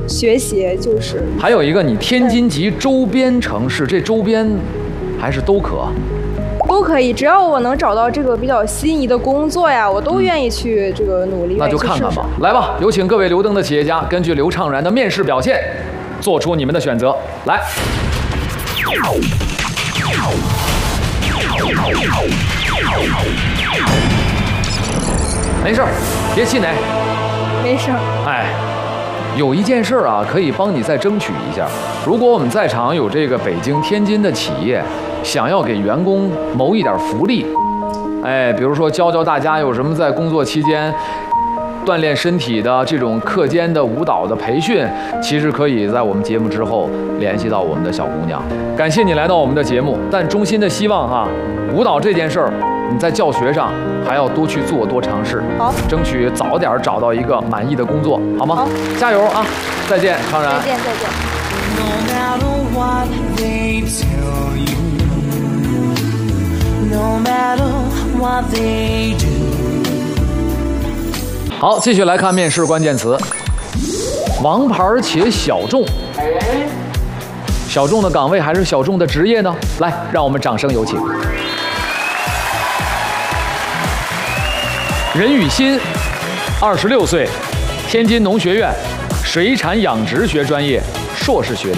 学习，就是。 还有一个，你天津及周边城市，这周边还是都可。 都可以，只要我能找到这个比较心仪的工作呀，我都愿意去这个努力。 那就看看吧，来吧，有请各位刘登的企业家，根据刘畅然的面试表现，做出你们的选择。来，没事儿，别气馁。 没事儿。 哎，有一件事啊，可以帮你再争取一下。如果我们在场有这个北京、天津的企业，想要给员工谋一点福利，哎，比如说教教大家有什么在工作期间锻炼身体的这种课间的舞蹈的培训，其实可以在我们节目之后联系到我们的小姑娘。感谢你来到我们的节目，但衷心的希望哈，舞蹈这件事儿你在教学上还要多去做，多尝试， 好， 争取早点找到一个满意的工作，好吗？ 好， 加油啊！再见，畅然。 再见，再见。 No matter what they tell you, no matter what they do. 好，继续来看面试关键词：王牌且小众。小众的岗位还是小众的职业呢？来，让我们掌声有请。任雨欣，26岁，天津农学院水产养殖学专业硕士学历。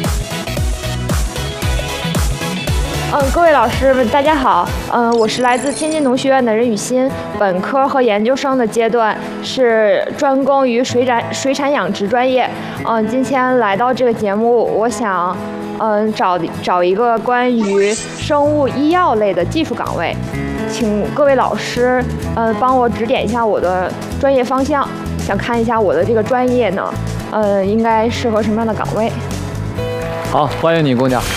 各位老师，大家好。我是来自天津农学院的任雨欣，本科和研究生的阶段是专攻于水产养殖专业。今天来到这个节目，我想，找一个关于生物医药类的技术岗位，请各位老师，帮我指点一下我的专业方向，想看一下我的这个专业呢，应该适合什么样的岗位。 好，欢迎你，姑娘。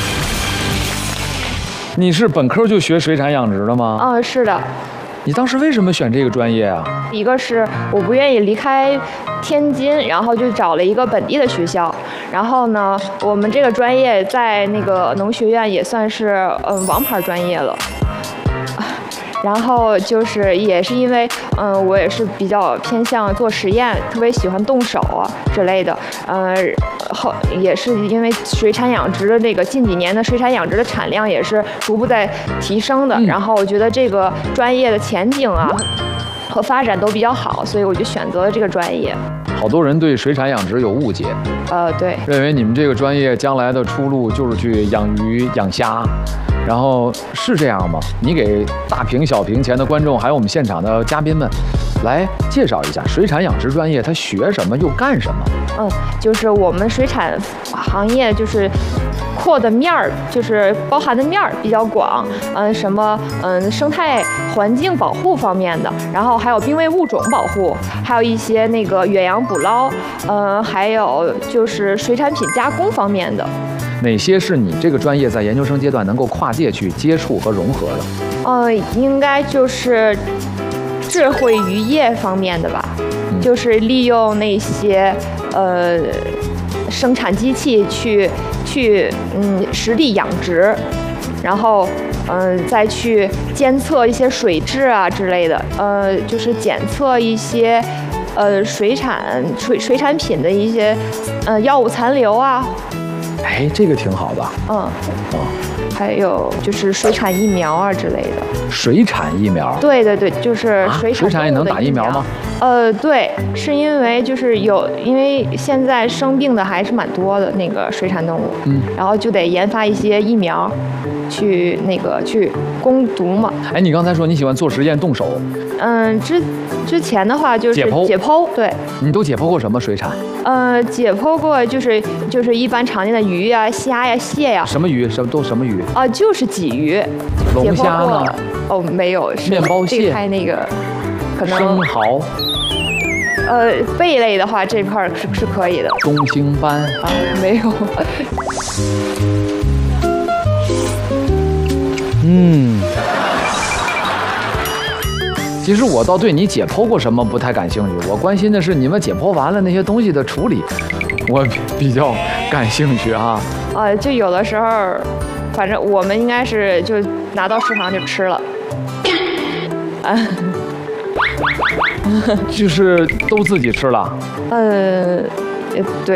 你是本科就学水产养殖的吗？ 是的。 你当时为什么选这个专业啊？ 一个是我不愿意离开天津，然后就找了一个本地的学校。然后呢，我们这个专业在那个农学院也算是王牌专业了。然后就是也是因为我也是比较偏向做实验，特别喜欢动手啊之类的。也是因为水产养殖的这个近几年的水产养殖的产量也是逐步在提升的。然后我觉得这个专业的前景啊和发展都比较好，所以我就选择了这个专业。 好多人对水产养殖有误解， 对， 认为你们这个专业将来的出路就是去养鱼、养虾。然后是这样吗？你给大屏、小屏前的观众，还有我们现场的嘉宾们，来介绍一下水产养殖专业，它学什么又干什么？ 就是我们水产行业就是扩的面儿，就是包含的面儿比较广。什么生态环境保护方面的，然后还有濒危物种保护，还有一些那个远洋捕捞，还有就是水产品加工方面的。 哪些是你这个专业在研究生阶段能够跨界去接触和融合的？ 应该就是智慧渔业方面的吧，就是利用那些生产机器去实地养殖，然后再去监测一些水质啊之类的，就是检测一些水产品的一些药物残留啊。 哎，这个挺好的。 还有就是水产疫苗啊之类的。 水产疫苗？对， 就是水产也能打疫苗吗？ 对，是因为就是因为现在生病的还是蛮多的那个水产动物，然后就得研发一些疫苗，去攻毒嘛。 哎，你刚才说你喜欢做实验动手？ 之前的话就是解剖，对。 你都解剖过什么水产？ 解剖过就是一般常见的鱼呀、虾呀、蟹呀。 什么鱼？什么鱼？ 就是鲫鱼。 龙虾呢？ 没有。 面包蟹。 开那个可能。 生蚝。 贝类的话这块是可以的。 中兴斑没有。 其实我倒对你解剖过什么不太感兴趣，我关心的是你们解剖完了那些东西的处理，我比较感兴趣哈。 就有的时候，反正我们应该是就拿到食堂就吃了。 就是都自己吃了。 对。